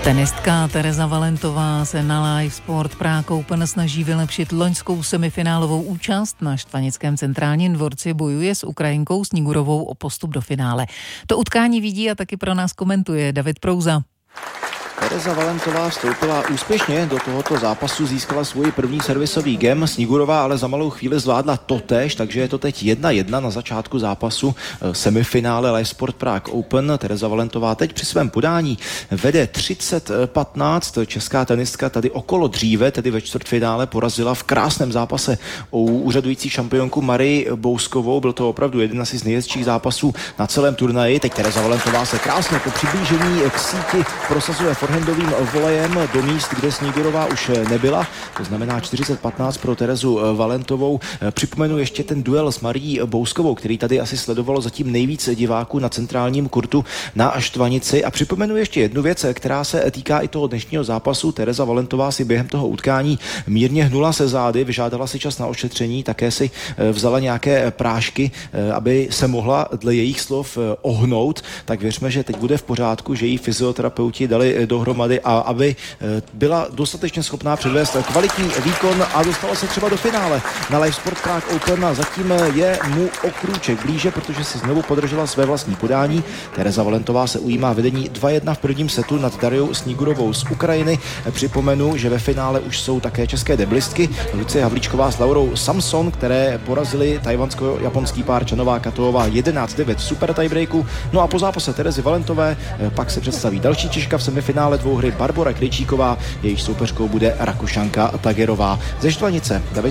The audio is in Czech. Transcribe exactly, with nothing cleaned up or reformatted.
Tenistka Tereza Valentová se na Live Sport Prague Open snaží vylepšit loňskou semifinálovou účast. Na Štvanickém centrálním dvorci bojuje s Ukrajinkou Snigurovou o postup do finále. To utkání vidí a taky pro nás komentuje David Prouza. Tereza Valentová vstoupila úspěšně do tohoto zápasu, získala svůj první servisový gem. Snigurová ale za malou chvíli zvládla totéž, takže je to teď jedna jedna na začátku zápasu semifinále Live Sport Prague Open. Tereza Valentová teď při svém podání vede třicet patnáct. Česká tenistka tady okolo dříve, tedy ve čtvrtfinále, porazila v krásném zápase o úřadující šampionku Marii Bouskovou. Byl to opravdu jeden asi z nejhezčích zápasů na celém turnaji. Teď Tereza Valentová se krásně po přiblížení k síti prosazuje forehandovým volejem do míst, kde Snigurová už nebyla. To znamená čtyřicet patnáct pro Terezu Valentovou. Připomenu ještě ten duel s Marií Bouskovou, který tady asi sledovalo zatím nejvíc diváků na centrálním kurtu na Štvanici. A připomenu ještě jednu věc, která se týká i toho dnešního zápasu. Tereza Valentová si během toho utkání mírně hnula se zády, vyžádala si čas na ošetření, také si vzala nějaké prášky, aby se mohla dle jejich slov ohnout. Tak věřme, že teď bude v pořádku, že jí fyzioterapeuti dali dohromady a aby byla dostatečně schopná předvést kvalitní výkon a dostala se třeba do finále na Live Sport Prague Open a zatím je mu o krůček blíže, protože si znovu podržela své vlastní podání. Tereza Valentová se ujímá vedení dva jedna v prvním setu nad Dariou Snigurovou z Ukrajiny. Připomenu, že ve finále už jsou také české deblistky Lucie Havlíčková s Laurou Samson, které porazili tajvansko-japonský pár Čanová Katovová jedenáct devět v super tiebreaku. No a po zápase Terezy Valentové pak se představí další Češka v semifinále dvouhry Barbora Krejčíková, jejíž soupeřkou bude Rakušanka Tagerová ze Štvanice. David